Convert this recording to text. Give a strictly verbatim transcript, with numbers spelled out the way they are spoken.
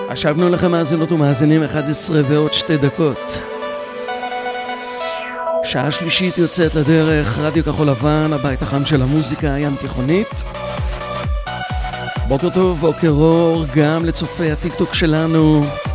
השבנו לכם מאזינות ומאזינים אחת עשרה ועוד שתי דקות. שעה שלישית יוצאת לדרך, רדיו כחול לבן, הבית החם של המוזיקה הים תיכונית. בוקר טוב, בוקר אור, גם לצופי הטיק טוק שלנו.